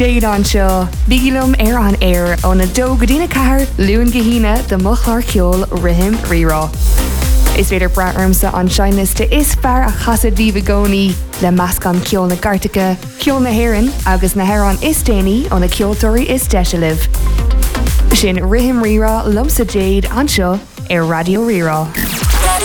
Jade an seo, bígilum an air ó na dó go dtína cahar luúin gahína de mochlar ceol rihim rirá. Is féidir braarmsa an seinliste is fear a chasad bhí gcónaí le measc an ceol na Gartacha, ceol na Héireann agus na Héireann is déanaí ó na ceoltóirí is deisialah. Sin rihim rirá lumsa Jade an seo ar Radio Rirá.